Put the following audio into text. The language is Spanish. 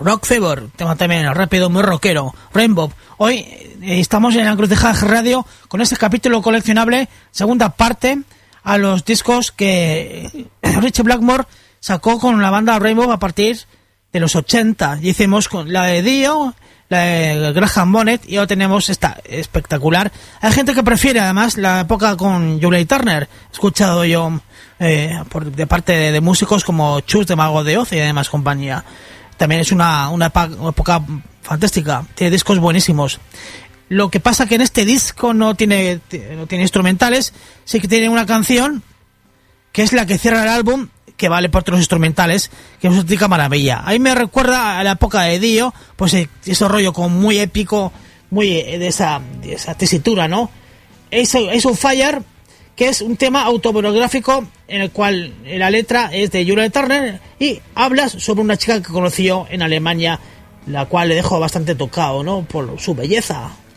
Rock Fever, tema también rápido, muy rockero. Rainbow. Hoy estamos en la Encrucijada Radio con este capítulo coleccionable, segunda parte a los discos que Ritchie Blackmore sacó con la banda Rainbow a partir de los 80. Y hicimos con la de Dio, la de Graham Bonnet, y ahora tenemos esta espectacular. Hay gente que prefiere además la época con Julie Turner. He escuchado yo de parte de músicos como Chus de Mago de Oz y además compañía. También es una época fantástica, tiene discos buenísimos. Lo que pasa que en este disco no tiene instrumentales, sí que tiene una canción que es la que cierra el álbum, que vale por otros instrumentales, que es una auténtica maravilla. Ahí me recuerda a la época de Dio, pues ese rollo como muy épico, muy de esa tesitura, ¿no? Es un Fire, que es un tema autobiográfico en el cual la letra es de Julie Turner y hablas sobre una chica que conoció en Alemania, la cual le dejó bastante tocado, ¿no? Por su belleza.